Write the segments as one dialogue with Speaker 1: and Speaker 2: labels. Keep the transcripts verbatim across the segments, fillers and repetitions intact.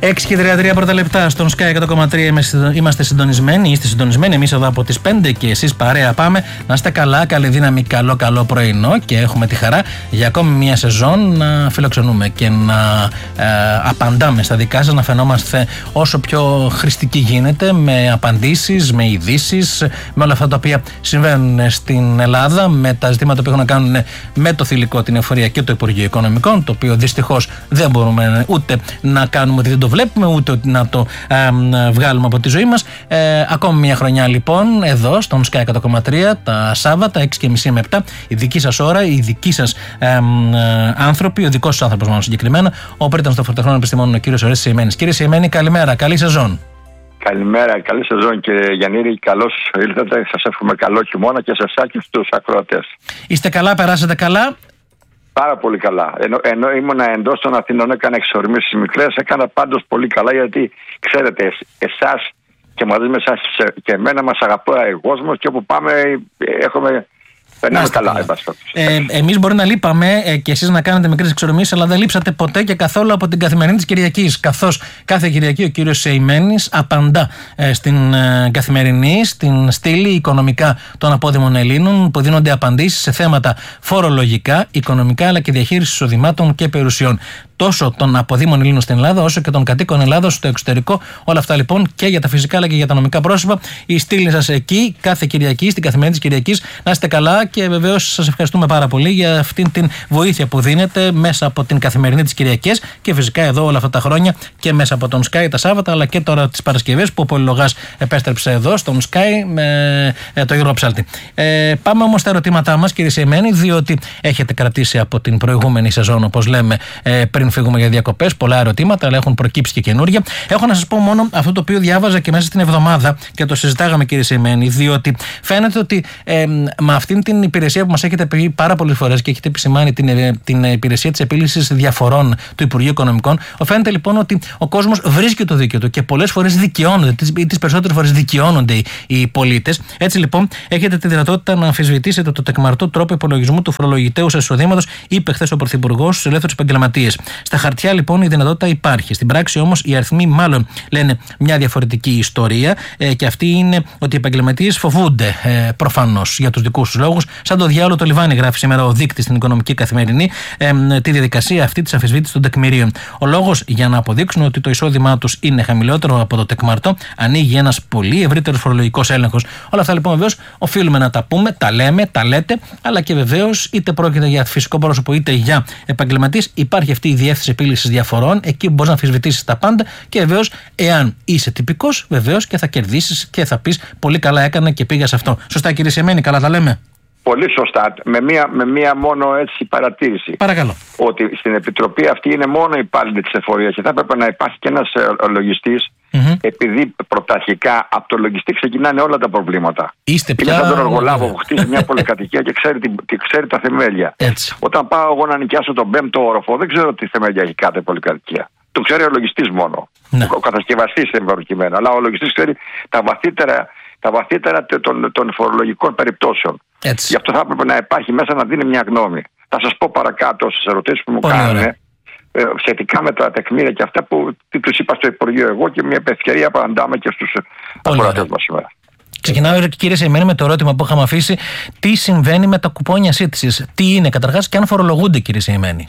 Speaker 1: έξι και τριάντα τρία πρώτα λεπτά στον Sky εκατό κόμμα τρία είμαστε συντονισμένοι. Είστε συντονισμένοι. Εμείς εδώ από τις πέντε και εσείς παρέα πάμε. Να είστε καλά, καλή δύναμη, καλό καλό πρωινό και έχουμε τη χαρά για ακόμη μια σεζόν να φιλοξενούμε και να ε, απαντάμε στα δικά σας, να φαινόμαστε όσο πιο χρηστικοί γίνεται με απαντήσεις, με ειδήσεις, με όλα αυτά τα οποία συμβαίνουν στην Ελλάδα, με τα ζητήματα που έχουν να κάνουν με το θηλυκό, την εφορία και το Υπουργείο Οικονομικών, το οποίο δυστυχώς δεν μπορούμε ούτε να κάνουμε ότι δεν το βλέπουμε, ούτε να το ε, βγάλουμε από τη ζωή μας. Ε, ακόμη μια χρονιά λοιπόν εδώ στον Sky εκατό κόμμα τρία τα Σάββατα έξι και μισή με επτά, η δική σας ώρα, οι δικοί σας ε, ε, άνθρωποι, ο δικός σας άνθρωπος μάλλον συγκεκριμένα, ο πρίτανος των φορτεχνών επιστημόνων, ο κύριος Ορέστης Σεϊμένης. Κύριε Σεϊμένη, καλημέρα, καλή σεζόν.
Speaker 2: Καλημέρα, καλή σεζόν κύριε Γιαννήρη, καλώς ήλθατε, σας εύχομαι καλό χειμώνα και σε εσάς και στους ακροατές.
Speaker 1: Είστε καλά, περάσατε καλά?
Speaker 2: Πάρα πολύ καλά. Ενώ, ενώ ήμουν εντός των Αθηνών, έκανα εξορμήσεις μικρές, έκανα πάντως πολύ καλά γιατί ξέρετε, εσάς και μαζί με εσάς και εμένα μας αγαπάει ο κόσμος και όπου πάμε έχουμε... Περνάμε καλά, καλά.
Speaker 1: Ε, εμείς μπορεί να λείπαμε ε, και εσείς να κάνετε μικρές εξορμήσεις, αλλά δεν λείψατε ποτέ και καθόλου από την καθημερινή της Κυριακής. Καθώς κάθε Κυριακή ο κύριος Σεϊμένης απαντά ε, στην ε, καθημερινή, στην στήλη οικονομικά των απόδημων Ελλήνων, που δίνονται απαντήσεις σε θέματα φορολογικά, οικονομικά αλλά και διαχείριση εισοδημάτων και περιουσιών. Τόσο των αποδήμων Ελλήνων στην Ελλάδα, όσο και των κατοίκων Ελλάδος στο εξωτερικό. Όλα αυτά λοιπόν και για τα φυσικά αλλά και για τα νομικά πρόσωπα. Η στήλη σας εκεί κάθε Κυριακή, στην καθημερινή της Κυριακής. Να είστε καλά και βεβαίως σας ευχαριστούμε πάρα πολύ για αυτήν την βοήθεια που δίνετε μέσα από την καθημερινή της Κυριακής και φυσικά εδώ όλα αυτά τα χρόνια και μέσα από τον Sky τα Σάββατα, αλλά και τώρα τις Παρασκευές που ο Πολυλογάς επέστρεψε εδώ στον Sky με το Γιώργο Ψάλτη. Ε, πάμε όμως στα ερωτήματά μας, κύριε Σεϊμένη, διότι έχετε κρατήσει από την προηγούμενη σεζόν, όπως λέμε, ε, πριν φύγουμε για διακοπές, πολλά ερωτήματα, αλλά έχουν προκύψει και καινούργια. Έχω να σας πω μόνο αυτό το οποίο διάβαζα και μέσα στην εβδομάδα και το συζητάγαμε, κύριε Σεϊμένη, διότι φαίνεται ότι ε, με αυτήν την υπηρεσία που μας έχετε πει πάρα πολλές φορές και έχετε επισημάνει την, την υπηρεσία της επίλυσης διαφορών του Υπουργείου Οικονομικών, φαίνεται λοιπόν ότι ο κόσμος βρίσκει το δίκαιο του και πολλές φορές δικαιώνονται, ή τις περισσότερες φορές δικαιώνονται οι, οι πολίτες. Έτσι λοιπόν έχετε τη δυνατότητα να αμφισβητήσετε το τεκμαρτό τρόπο υπολογισμού του φορολογητέου σας εισοδήματος, είπε χθες ο Πρωθυπουργός στους ελεύθερους επαγγελματίες. Στα χαρτιά λοιπόν η δυνατότητα υπάρχει. Στην πράξη όμως οι αριθμοί μάλλον λένε μια διαφορετική ιστορία ε, και αυτή είναι ότι οι επαγγελματίες φοβούνται ε, προφανώς για τους δικούς τους λόγους. Σαν το διάολο το λιβάνι, γράφει σήμερα ο δείκτης στην Οικονομική Καθημερινή, ε, τη διαδικασία αυτή της αμφισβήτησης των τεκμηρίων. Ο λόγος για να αποδείξουν ότι το εισόδημά τους είναι χαμηλότερο από το τεκμαρτό, ανοίγει ένας πολύ ευρύτερος φορολογικός έλεγχος. Όλα αυτά λοιπόν βεβαίως οφείλουμε να τα πούμε, τα λέμε, τα λέτε, αλλά και βεβαίως είτε πρόκειται για φυσικό πρόσωπο είτε για επαγγελματίες, υπάρχει αυτή η διεύθυνση επίλυσης διαφορών, εκεί μπορείς να αμφισβητήσεις τα πάντα και βεβαίως, εάν είσαι τυπικός, βεβαίως και θα κερδίσεις και θα πεις πολύ καλά έκανα και πήγα σε αυτό. Σωστά, κύριε Σεϊμένη, καλά τα λέμε?
Speaker 2: Πολύ σωστά. Με μία, με μία μόνο έτσι παρατήρηση.
Speaker 1: Παρακαλώ.
Speaker 2: Ότι στην Επιτροπή αυτή είναι μόνο υπάλληλοι της εφορίας και θα έπρεπε να υπάρχει και ένας λογιστής, mm-hmm. επειδή πρωταρχικά από το λογιστή ξεκινάνε όλα τα προβλήματα.
Speaker 1: Είστε πια...
Speaker 2: Είναι σαν τον εργολάβο που χτίζει μια πολυκατοικία και ξέρει, και ξέρει τα θεμέλια.
Speaker 1: Έτσι.
Speaker 2: Όταν πάω εγώ να νοικιάσω τον πέμπτο όροφο, δεν ξέρω τι θεμέλια έχει κάθε πολυκατοικία. Το ξέρει ο λογιστής μόνο. Ναι. Ο κατασκευαστής είναι προκειμένο. Αλλά ο λογιστής ξέρει τα βαθύτερα, τα βαθύτερα των, των φορολογικών περιπτώσεων. Έτσι. Γι' αυτό θα έπρεπε να υπάρχει μέσα να δίνει μια γνώμη. Θα σας πω παρακάτω στις ερωτήσεις που μου κάνουν ε, σχετικά με τα τεκμήρια και αυτά που τους είπα στο Υπουργείο εγώ και μια ευκαιρία απαντάμε και στους ακροατές μας σήμερα.
Speaker 1: Ξεκινάω, κύριε Σεϊμένη, με το ερώτημα που είχαμε αφήσει. Τι συμβαίνει με τα κουπόνια σύντησης? Τι είναι καταρχάς και αν φορολογούνται, κύριε Σεϊμένη?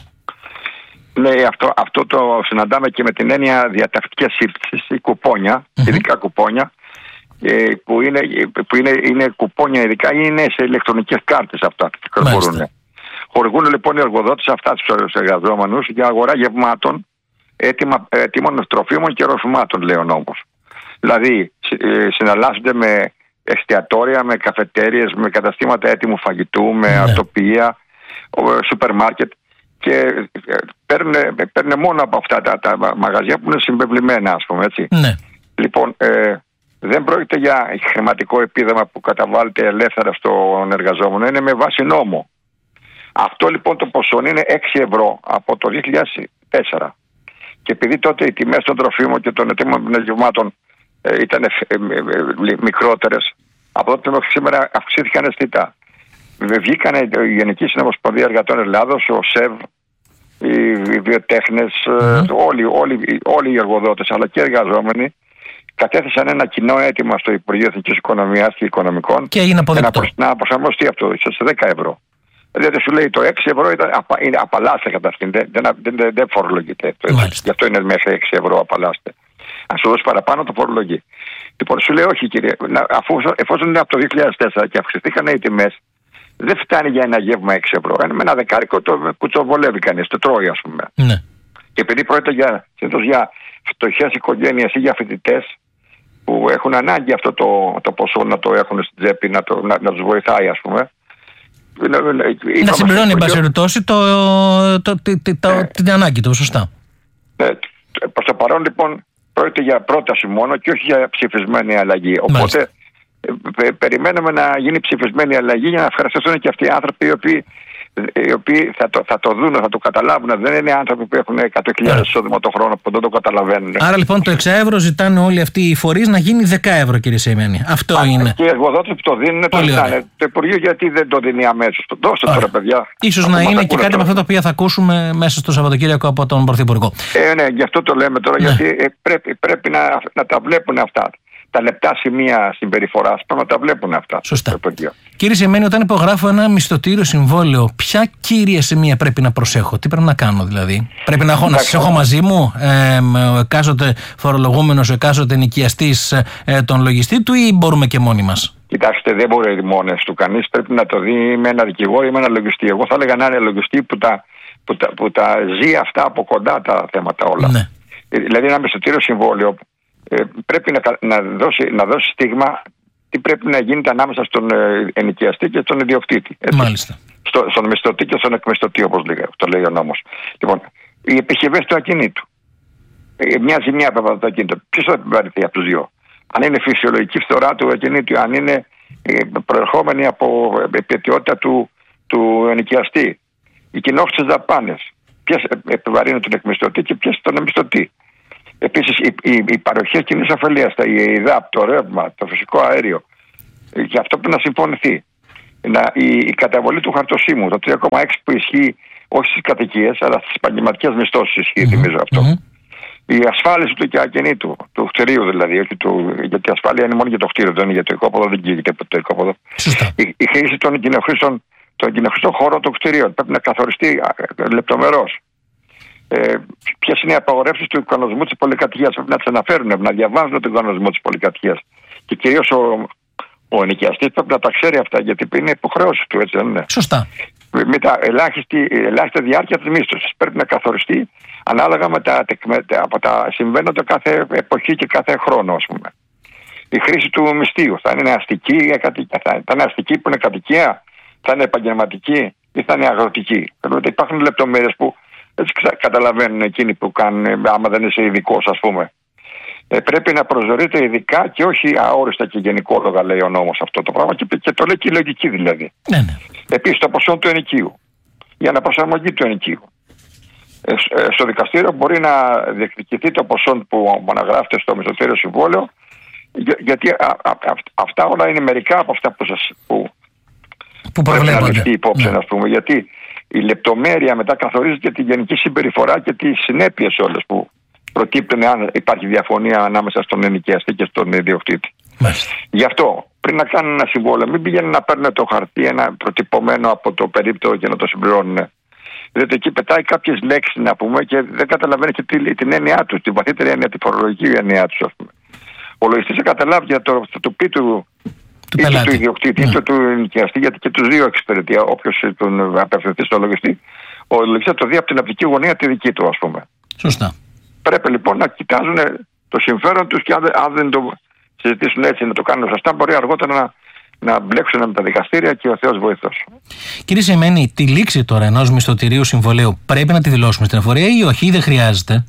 Speaker 2: Ναι, αυτό, αυτό το συναντάμε και με την έννοια διατακτικές σύντησης, κουπόνια, mm-hmm. ειδικά κουπόνια. Που, είναι, που είναι, είναι κουπόνια ειδικά ή είναι σε ηλεκτρονικές κάρτες αυτά που κυκλοφορούν. Χορηγούν λοιπόν οι εργοδότες αυτά τους εργαζόμενους για αγορά γευμάτων, έτοιμα, έτοιμων τροφίμων και ροφημάτων, λέει ο νόμος. Δηλαδή συναλλάσσονται με εστιατόρια, με καφετέριες, με καταστήματα έτοιμου φαγητού, με ναι. αρτοπία, σούπερ μάρκετ και παίρνουν, παίρνουν μόνο από αυτά τα, τα μαγαζιά που είναι συμπευλημένα, ας πούμε, έτσι. Ναι. Λοιπόν, ε, δεν πρόκειται για χρηματικό επίδομα που καταβάλλεται ελεύθερα στον εργαζόμενο, είναι με βάση νόμο. Αυτό λοιπόν το ποσό είναι έξι ευρώ από το δύο χιλιάδες τέσσερα. Και επειδή τότε οι τιμές των τροφίμων και των έτοιμων γευμάτων ε, ήταν ε, ε, ε, μικρότερες, από τότε μέχρι σήμερα αυξήθηκαν αισθητά. Βγήκανε η Γενική Συνομοσπονδία Εργατών Ελλάδος, ο ΣΕΒ, η, οι βιοτέχνες, mm-hmm. όλοι, όλοι, όλοι οι εργοδότες αλλά και οι εργαζόμενοι κατέθεσαν ένα κοινό αίτημα στο Υπουργείο Εθνικής Οικονομίας και Οικονομικών
Speaker 1: και είναι αποδεκτό.
Speaker 2: Να προσαρμοστεί αυτό σε δέκα ευρώ. Δηλαδή σου λέει το έξι ευρώ ήταν, είναι απαλλάσσεται καταρχήν, δεν, δεν, δεν, δεν φορολογείται. Γι' αυτό είναι μέχρι έξι ευρώ απαλλάσσεται. Αν σου δώσει παραπάνω το φορολογεί. Λοιπόν, σου λέει όχι κύριε, αφού, εφόσον είναι από το δύο χιλιάδες τέσσερα και αυξηθήκαν οι τιμές, δεν φτάνει για ένα γεύμα έξι ευρώ. Με ένα δεκάρικο το, που το βολεύει κανείς, το τρώει ας πούμε.
Speaker 1: Ναι.
Speaker 2: Και επειδή πρόκειται για, για φτωχές οικογένειες ή για φοιτητές που έχουν ανάγκη αυτό το, το ποσό να το έχουν στην τσέπη, να, το, να, να τους βοηθάει ας πούμε.
Speaker 1: Να συμπληρώνει εν πάση περιπτώσει την ανάγκη του, σωστά.
Speaker 2: Ναι, προς το παρόν λοιπόν πρόκειται για πρόταση μόνο και όχι για ψηφισμένη αλλαγή. Οπότε
Speaker 1: Μάλιστα.
Speaker 2: πε, περιμένουμε να γίνει ψηφισμένη αλλαγή για να ευχαριστηθούν και αυτοί οι άνθρωποι οι οποίοι, οι οποίοι θα, το, θα το δουν, θα το καταλάβουν. Δεν είναι άνθρωποι που έχουν εκατό χιλιάδες εισόδημα το χρόνο που δεν το καταλαβαίνουν.
Speaker 1: Άρα λοιπόν το έξι ευρώ ζητάνε όλοι αυτοί οι φορείς να γίνει δέκα ευρώ, κύριε Σεϊμένη. Αυτό
Speaker 2: Α,
Speaker 1: είναι.
Speaker 2: Και οι εργοδότες που το δίνουν το ζητάνε. Το Υπουργείο γιατί δεν το δίνει αμέσως. Το δώστε τώρα, παιδιά.
Speaker 1: Ίσως να είναι και κάτι από αυτά τα οποία θα ακούσουμε μέσα στο Σαββατοκύριακο από τον Πρωθυπουργό.
Speaker 2: Ε, ναι, γι' αυτό το λέμε τώρα, ναι. Γιατί ε, πρέπει, πρέπει να, να τα βλέπουν αυτά. Τα λεπτά σημεία συμπεριφοράς πρέπει να τα βλέπουν αυτά.
Speaker 1: Σωστά. Κύριε Σεϊμένη, όταν υπογράφω ένα μισθωτήριο συμβόλαιο, ποια κύρια σημεία πρέπει να προσέχω, τι πρέπει να κάνω δηλαδή? Πρέπει να, έχω, να σας έχω μαζί μου ε, ο εκάστοτε φορολογούμενος, ο εκάστοτε νοικιαστής ε, τον λογιστή του ή μπορούμε και μόνοι μας?
Speaker 2: Κοιτάξτε, δεν μπορεί μόνος του κανείς, πρέπει να το δει με ένα δικηγόρο ή με ένα λογιστή. Εγώ θα έλεγα να είναι λογιστή που τα, που τα, που τα ζει αυτά από κοντά τα θέματα όλα. Ναι. Δηλαδή ένα μισθωτήριο συμβόλαιο Ε, πρέπει να, να, δώσει, να δώσει στίγμα τι πρέπει να γίνεται ανάμεσα στον ε, ενοικιαστή και στον ιδιοκτήτη.
Speaker 1: Μάλιστα.
Speaker 2: Στο, στον μισθωτή και στον εκμισθωτή, όπως το λέει ο νόμος. Λοιπόν, οι επιχειρήσεις του ακινήτου. Ε, μια ζημιά από το ακίνητο. Ποιος θα επιβαρυνθεί από τους δύο? Αν είναι φυσιολογική φθορά του ακινήτου, αν είναι ε, προερχόμενη από επαιτειότητα του, του ενοικιαστή. Οι κοινόχρηστες δαπάνες. Ποιες επιβαρύνουν τον εκμισθωτή και ποιες τον μισθωτή. Επίσης, οι, οι, οι παροχές κοινής ωφελίας, η ΕΙΔΑΠ, το ρεύμα, το φυσικό αέριο, και αυτό πρέπει να συμφωνηθεί. Να, η, η καταβολή του χαρτοσύμου, το τρία κόμμα έξι που ισχύει όχι στις κατοικίες, αλλά στις επαγγελματικές μισθώσεις ισχύει, mm-hmm. θυμίζω αυτό. Mm-hmm. Η ασφάλιση του και ακινήτου, του κτηρίου δηλαδή, όχι του, γιατί η ασφάλεια είναι μόνο για το κτίριο, δεν είναι για το οικόποδο, δεν γίνεται το οικόποδο. Η, η χρήση των κοινοχρήστων, των κοινοχρήστων χώρων των κτηρίων πρέπει να καθοριστεί λεπτομερώς. Ε, ποιες είναι οι απαγορεύσεις του κανονισμού της πολυκατοικίας? Πρέπει να τις αναφέρουν, να διαβάζουν τον κανονισμό της πολυκατοικίας. Και κυρίως ο, ο ενοικιαστής πρέπει να τα ξέρει αυτά, γιατί είναι υποχρεώσεις του, έτσι δεν είναι?
Speaker 1: Σωστά.
Speaker 2: Με τα ελάχιστη, ελάχιστη διάρκεια της μίσθωσης πρέπει να καθοριστεί ανάλογα με τα, με, από τα συμβαίνοντα κάθε εποχή και κάθε χρόνο, ας πούμε. Η χρήση του μισθείου θα είναι αστική, θα είναι αστική που είναι κατοικία, θα είναι επαγγελματική ή θα είναι αγροτική. Δηλαδή υπάρχουν λεπτομέρειες που έτσι καταλαβαίνουν εκείνοι που κάνουν, άμα δεν είσαι ειδικός, ας πούμε. Ε, πρέπει να προσδιορίζεται ειδικά και όχι αόριστα και γενικόλογα, λέει ο νόμος αυτό το πράγμα, και, και το λέει και η λογική δηλαδή.
Speaker 1: Ναι, ναι.
Speaker 2: Επίσης το ποσό του ενοικίου, για να προσαρμογή του ενοικίου. Ε, ε, στο δικαστήριο μπορεί να διεκδικηθεί το ποσό που αναγράφεται στο μισθωτήριο συμβόλαιο, για, γιατί α, α, α, αυτά όλα είναι μερικά από αυτά που, σας, που,
Speaker 1: που
Speaker 2: πρέπει να ληφθεί υπόψη, ναι. Ας πούμε, γιατί η λεπτομέρεια μετά καθορίζει και τη γενική συμπεριφορά και τις συνέπειες όλες που προκύπτουν αν υπάρχει διαφωνία ανάμεσα στον ενοικιαστή και στον ιδιοκτήτη. Μάλιστα. Γι' αυτό πριν να κάνουν ένα συμβόλαιο, μην πηγαίνουν να παίρνουν το χαρτί ένα προτυπωμένο από το περίπτωο και να το συμπληρώνουν. Διότι εκεί πετάει κάποιες λέξεις, να πούμε, και δεν καταλαβαίνει και την, την έννοιά του, την βαθύτερη έννοια, τη φορολογική έννοια του, ας πούμε. Ο λογιστής θα καταλάβει για το, το, το πει του. Του είτε του ιδιοκτήτη, είτε του ενοικιαστή, γιατί και τους δύο εξυπηρετεί. Όποιος τον απευθυνθεί στο λογιστή, ο λογιστής το δει από την οπτική γωνία τη δική του, ας πούμε.
Speaker 1: Σωστά.
Speaker 2: Πρέπει λοιπόν να κοιτάζουν το συμφέρον τους και αν, αν δεν το συζητήσουν έτσι, να το κάνουν σωστά, μπορεί αργότερα να, να μπλέξουν με τα δικαστήρια και ο Θεός βοηθός.
Speaker 1: Κύριε Σεϊμένη, τη λήξη τώρα ενός μισθωτηρίου συμβολέου πρέπει να τη δηλώσουμε στην εφορία ή όχι, ή δεν χρειάζεται?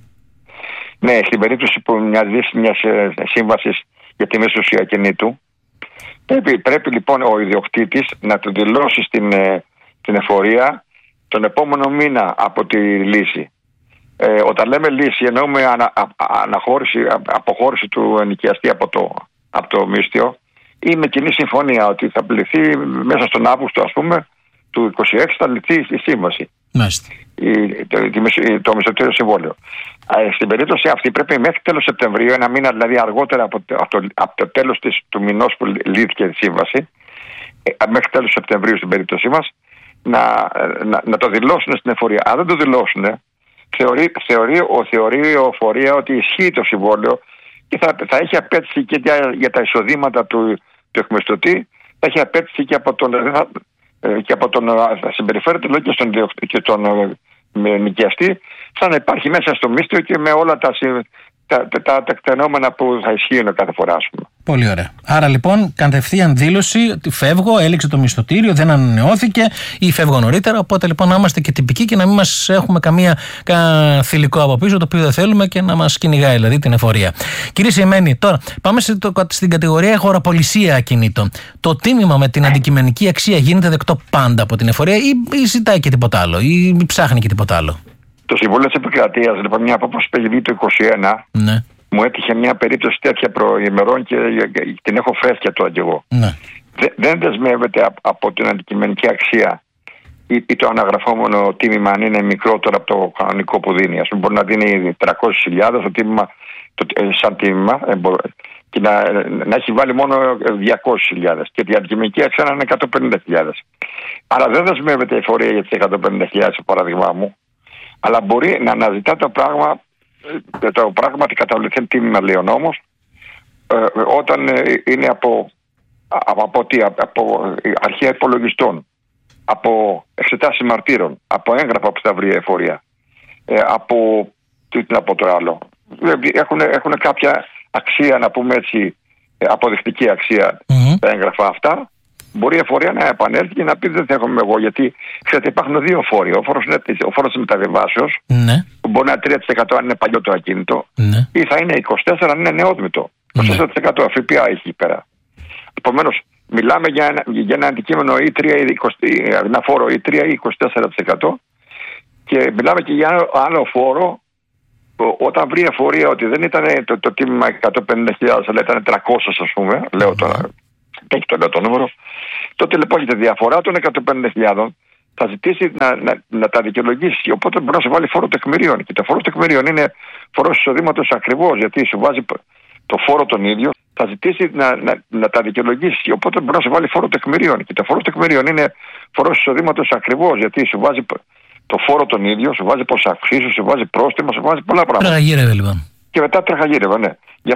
Speaker 2: Ναι, στην περίπτωση που μιας μιας σύμβασης για τη μίσθωση ακινήτου, Πρέπει, πρέπει λοιπόν ο ιδιοκτήτης να του δηλώσει στην, στην εφορία τον επόμενο μήνα από τη λύση. Ε, όταν λέμε λύση εννοούμε ανα, α, αναχώρηση, αποχώρηση του ενοικιαστή από το, από το μίσθιο ή με κοινή συμφωνία ότι θα πληθεί μέσα στον Αύγουστο, ας πούμε, του είκοσι έξι θα λυθεί η σύμβαση.
Speaker 1: Μάλιστα.
Speaker 2: Το, το μισθωτήριο συμβόλαιο. Στην περίπτωση αυτή πρέπει μέχρι τέλος Σεπτεμβρίου, ένα μήνα δηλαδή αργότερα από το, από το, από το τέλος της, του μηνός που λύθηκε η σύμβαση, μέχρι τέλος Σεπτεμβρίου στην περίπτωσή μας, να, να, να το δηλώσουν στην εφορία. Αν δεν το δηλώσουν, θεωρεί, θεωρεί, ο, θεωρεί ο φορεία ότι ισχύει το συμβόλαιο και θα, θα έχει απέτηση και για, για τα εισοδήματα του, του εκμισθωτή, θα έχει απέτηση και από τον, και από τον θα συμπεριφέρεται και στον, και τον νοικιαστή, σαν να υπάρχει μέσα στο μίσθο και με όλα τα, τα, τα, τα τεκτενόμενα που θα ισχύουν κάθε φορά, ας πούμε.
Speaker 1: Πολύ ωραία. Άρα λοιπόν κατευθείαν δήλωση ότι φεύγω, έληξε το μισθωτήριο, δεν ανανεώθηκε ή φεύγω νωρίτερα. Οπότε λοιπόν να είμαστε και τυπικοί και να μην μας έχουμε καμία κα, θηλυκό από πίσω το οποίο δεν θέλουμε και να μας κυνηγάει δηλαδή την εφορία. Κύριε Σεϊμένη, τώρα πάμε σε το, στην κατηγορία αγοραπολισία ακινήτων. Το τίμημα με την αντικειμενική αξία γίνεται δεκτό πάντα από την εφορία ή, ή ζητάει και τίποτα άλλο ή ψάχνει και τίποτα άλλο?
Speaker 2: Το Συμβούλιο της Επικρατείας, λοιπόν, μια απόφαση που έχει βγει το είκοσι ένα,
Speaker 1: ναι.
Speaker 2: μου έτυχε μια περίπτωση τέτοια προημερών και την έχω φρέσκια τώρα κι εγώ.
Speaker 1: Ναι.
Speaker 2: Δε, δεν δεσμεύεται από την αντικειμενική αξία ή, ή το αναγραφόμενο τίμημα αν είναι μικρότερο από το κανονικό που δίνει. Ας πούμε, μπορεί να δίνει τριακόσιες χιλιάδες το τίμημα, το, σαν τίμημα και να, να έχει βάλει μόνο διακόσιες χιλιάδες και η αντικειμενική αξία να είναι εκατόν πενήντα χιλιάδες. Άρα δεν δεσμεύεται η εφορία για τις εκατόν πενήντα χιλιάδες, το παράδειγμά μου, αλλά μπορεί να αναζητά το πράγμα, το πράγματι καταβληθέν τίμημα, λέει ο νόμος, ε, όταν είναι από, από, από, από αρχεία υπολογιστών, από εξετάσεις μαρτύρων, από έγγραφα που θα βρει η εφορία, ε, από, τι να πω το άλλο, έχουν, έχουν κάποια αξία, να πούμε έτσι, αποδεικτική αξία mm-hmm. τα έγγραφα αυτά. Μπορεί η εφορία να επανέλθει και να πει δεν δέχομαι εγώ, γιατί ξέρετε υπάρχουν δύο φόροι. Ο φόρος, ο φόρος της μεταβιβάσεως, ναι. που μπορεί να είναι τρία τοις εκατό αν είναι παλιό το ακίνητο, ναι. ή θα είναι είκοσι τέσσερα τοις εκατό αν είναι νεόδμητο. είκοσι τέσσερα τοις εκατό ΦΠΑ έχει εκεί πέρα. Επομένως, μιλάμε για ένα, για ένα αντικείμενο ή τρία, ένα φόρο ή τρία ή είκοσι τέσσερα τοις εκατό και μιλάμε και για άλλο, άλλο φόρο όταν βρει η εφορία ότι δεν ήταν το, το τίμημα εκατόν πενήντα χιλιάδες αλλά ήταν τριακόσιες, ας πούμε, λέω τώρα. Έχει το, το νούμερο, τότε λοιπόν για τη διαφορά των εκατόν πενήντα χιλιάδων θα ζητήσει να, να, να τα δικαιολογήσει. Οπότε μπορεί να σου βάλει φόρο τεκμηρίων. Και το φόρο τεκμηρίων είναι φόρος εισοδήματος ακριβώς, γιατί σου βάζει το φόρο τον ίδιο. Θα ζητήσει να, να, να τα δικαιολογήσει. Οπότε μπορεί να σου βάλει φόρο τεκμηρίων. Και το φόρο τεκμηρίων είναι φόρος εισοδήματος ακριβώς, γιατί σου βάζει το φόρο τον ίδιο, σου βάζει προσαυξήσεις, σου βάζει πρόστιμα, σου βάζει πολλά πράγματα.
Speaker 1: Τραγαγύρευε λοιπόν.
Speaker 2: Και μετά τραχαγύρευε, ναι. Γι'